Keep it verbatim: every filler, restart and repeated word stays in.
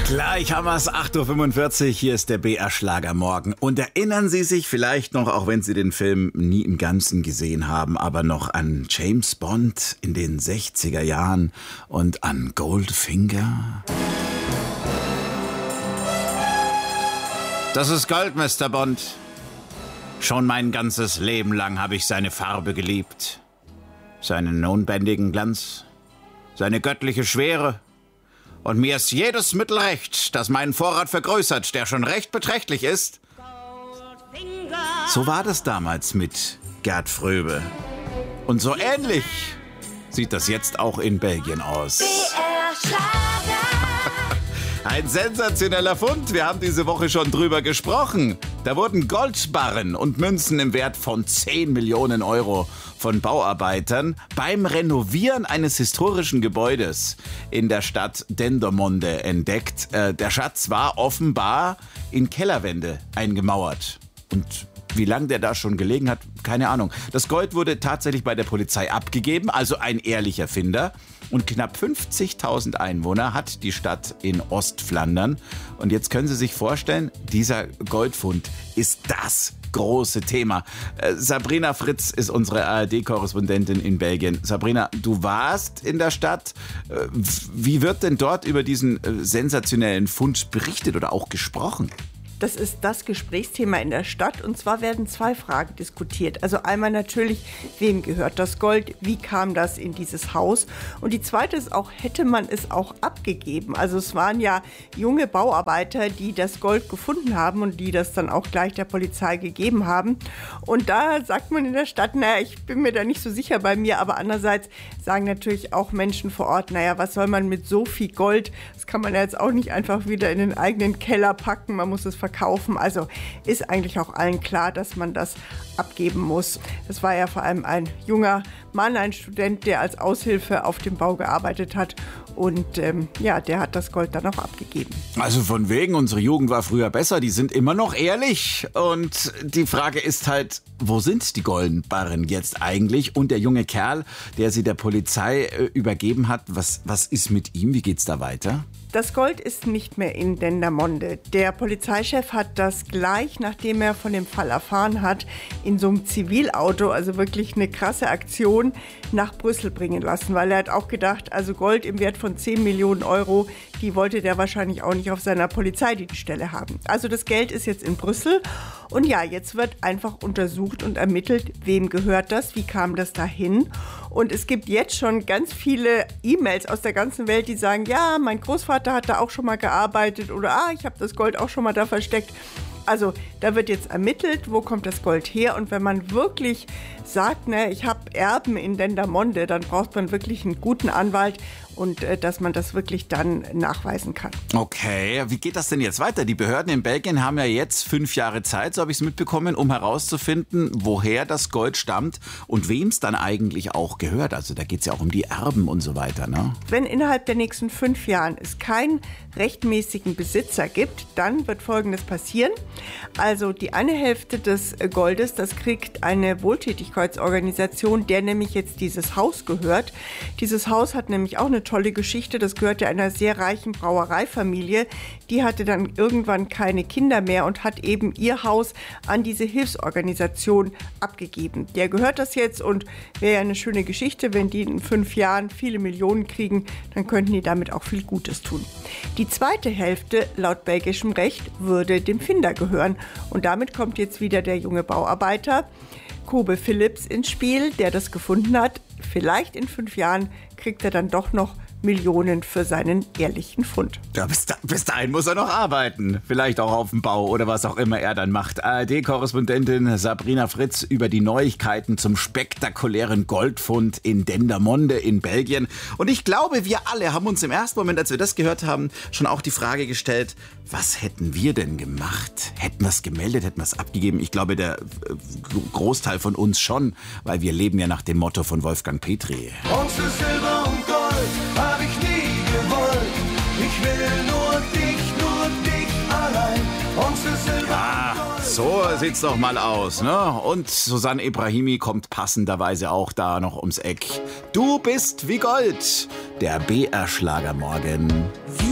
Gleich haben wir es, acht Uhr fünfundvierzig, hier ist der B R Schlagermorgen. Und erinnern Sie sich vielleicht noch, auch wenn Sie den Film nie im Ganzen gesehen haben, aber noch an James Bond in den sechziger Jahren und an Goldfinger? Das ist Gold, Mister Bond. Schon mein ganzes Leben lang habe ich seine Farbe geliebt. Seinen unbändigen Glanz, seine göttliche Schwere. Und mir ist jedes Mittel recht, das meinen Vorrat vergrößert, der schon recht beträchtlich ist. So war das damals mit Gerd Fröbe. Und so ähnlich sieht das jetzt auch in Belgien aus. B R Schlager. Ein sensationeller Fund. Wir haben diese Woche schon drüber gesprochen. Da wurden Goldbarren und Münzen im Wert von zehn Millionen Euro von Bauarbeitern beim Renovieren eines historischen Gebäudes in der Stadt Dendermonde entdeckt. Äh, der Schatz war offenbar in Kellerwände eingemauert. Und wie lange der da schon gelegen hat, keine Ahnung. Das Gold wurde tatsächlich bei der Polizei abgegeben, also ein ehrlicher Finder. Und knapp fünfzigtausend Einwohner hat die Stadt in Ostflandern. Und jetzt können Sie sich vorstellen, dieser Goldfund ist das große Thema. Äh, Sabrina Fritz ist unsere A R D-Korrespondentin in Belgien. Sabrina, du warst in der Stadt. Äh, wie wird denn dort über diesen äh, sensationellen Fund berichtet oder auch gesprochen? Das ist das Gesprächsthema in der Stadt, und zwar werden zwei Fragen diskutiert. Also einmal natürlich, wem gehört das Gold, wie kam das in dieses Haus? Und die zweite ist auch, hätte man es auch abgegeben? Also es waren ja junge Bauarbeiter, die das Gold gefunden haben und die das dann auch gleich der Polizei gegeben haben. Und da sagt man in der Stadt, naja, ich bin mir da nicht so sicher bei mir, aber andererseits sagen natürlich auch Menschen vor Ort, naja, was soll man mit so viel Gold? Das kann man ja jetzt auch nicht einfach wieder in den eigenen Keller packen, man muss es verkaufen. Kaufen. Also ist eigentlich auch allen klar, dass man das abgeben muss. Das war ja vor allem ein junger Mann, ein Student, der als Aushilfe auf dem Bau gearbeitet hat. Und ähm, ja, der hat das Gold dann auch abgegeben. Also von wegen, unsere Jugend war früher besser, die sind immer noch ehrlich. Und die Frage ist halt, wo sind die Goldbarren jetzt eigentlich? Und der junge Kerl, der sie der Polizei äh, übergeben hat, was, was ist mit ihm? Wie geht's da weiter? Das Gold ist nicht mehr in Dendermonde. Der Polizeichef hat das gleich, nachdem er von dem Fall erfahren hat, in so einem Zivilauto, also wirklich eine krasse Aktion, nach Brüssel bringen lassen. Weil er hat auch gedacht, also Gold im Wert von zehn Millionen Euro, die wollte der wahrscheinlich auch nicht auf seiner Polizeidienststelle haben. Also das Geld ist jetzt in Brüssel. Und ja, jetzt wird einfach untersucht und ermittelt, wem gehört das, wie kam das dahin. Und es gibt jetzt schon ganz viele E-Mails aus der ganzen Welt, die sagen, ja, mein Großvater hat da auch schon mal gearbeitet oder ah, ich habe das Gold auch schon mal da versteckt. Also da wird jetzt ermittelt, wo kommt das Gold her. Und wenn man wirklich sagt, ne, ich habe Erben in Dendermonde, dann braucht man wirklich einen guten Anwalt und äh, dass man das wirklich dann nachweisen kann. Okay, wie geht das denn jetzt weiter? Die Behörden in Belgien haben ja jetzt fünf Jahre Zeit, so habe ich es mitbekommen, um herauszufinden, woher das Gold stammt und wem es dann eigentlich auch gehört. Also da geht es ja auch um die Erben und so weiter, ne? Wenn innerhalb der nächsten fünf Jahren es keinen rechtmäßigen Besitzer gibt, dann wird Folgendes passieren. Also die eine Hälfte des Goldes, das kriegt eine Wohltätigkeitsorganisation, der nämlich jetzt dieses Haus gehört. Dieses Haus hat nämlich auch eine tolle Geschichte. Das gehörte einer sehr reichen Brauereifamilie. Die hatte dann irgendwann keine Kinder mehr und hat eben ihr Haus an diese Hilfsorganisation abgegeben. Der gehört das jetzt und wäre ja eine schöne Geschichte, wenn die in fünf Jahren viele Millionen kriegen, dann könnten die damit auch viel Gutes tun. Die zweite Hälfte, laut belgischem Recht, würde dem Finder gehören. Und damit kommt jetzt wieder der junge Bauarbeiter Kobe Philips ins Spiel, der das gefunden hat. Vielleicht in fünf Jahren kriegt er dann doch noch Millionen für seinen ehrlichen Fund. Ja, bis, da, bis dahin muss er noch arbeiten. Vielleicht auch auf dem Bau oder was auch immer er dann macht. A R D-Korrespondentin Sabrina Fritz über die Neuigkeiten zum spektakulären Goldfund in Dendermonde in Belgien. Und ich glaube, wir alle haben uns im ersten Moment, als wir das gehört haben, schon auch die Frage gestellt, was hätten wir denn gemacht? Hätten wir es gemeldet, hätten wir es abgegeben? Ich glaube, der Großteil von uns schon, weil wir leben ja nach dem Motto von Wolfgang Petri. Bronze, Silber und Gold hab ich nie gewollt. Ich will nur dich, nur dich allein. Bronze, Silber Ah, und Gold. so sieht's doch mal aus, ne? Und Susanne Ibrahimi kommt passenderweise auch da noch ums Eck. Du bist wie Gold, der B R Schlagermorgen.